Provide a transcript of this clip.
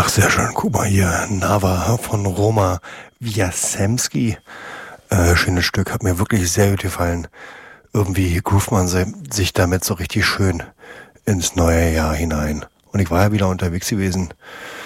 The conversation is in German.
Ach, sehr schön. Guck mal hier. Nava von Roma Wiasemski. Schönes Stück. Hat mir wirklich sehr gut gefallen. Irgendwie groovt man sich damit so richtig schön ins neue Jahr hinein. Und ich war ja wieder unterwegs gewesen